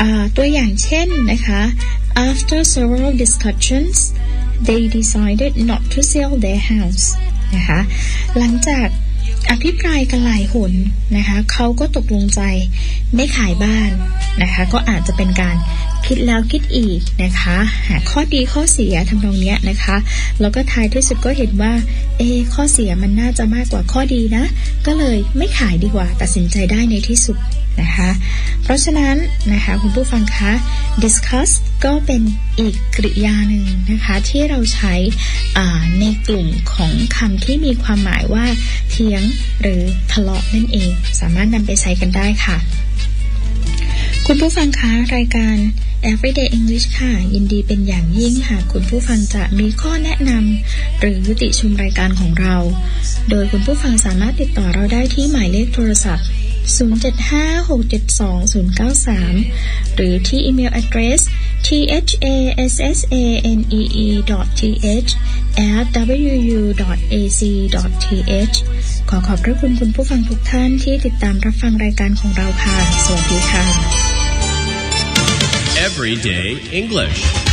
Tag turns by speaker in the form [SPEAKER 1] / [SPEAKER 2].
[SPEAKER 1] ตัวอย่างเช่นนะคะ after several discussions they decided not to sell their house นะคะหลังจากอภิปรายกันหลายหนนะคะเขาก็ตกลงใจไม่ขายบ้านนะคะก็อาจจะเป็นการคิดแล้วคิดอีกนะคะหาข้อดีข้อเสียทำนองนี้นะคะแล้วก็ท้ายที่สุดก็เห็นว่าข้อเสียมันน่าจะมากกว่าข้อดีนะก็เลยไม่ขายดีกว่าตัดสินใจได้ในที่สุดนะคะเพราะฉะนั้นนะคะคุณผู้ฟังคะ discuss ก็เป็นอีกกริยาหนึ่งนะคะที่เราใช้ในกลุ่มของคำที่มีความหมายว่าเถียงหรือทะเลาะนั่นเองสามารถนำไปใช้กันได้ค่ะคุณผู้ฟังคะรายการ Everyday English ค่ะยินดีเป็นอย่างยิ่งหากคุณผู้ฟังจะมีข้อแนะนำหรือติชมรายการของเราโดยคุณผู้ฟังสามารถติดต่อเราได้ที่หมายเลขโทรศัพท์075-672-093 หรือที่อีเมล address thassanee@wu.ac.th ขอบพระคุณคุณผู้ฟังทุกท่านที่ติดตามรับฟังรายการของเราค่ะสวัสดีค่ะ
[SPEAKER 2] Everyday English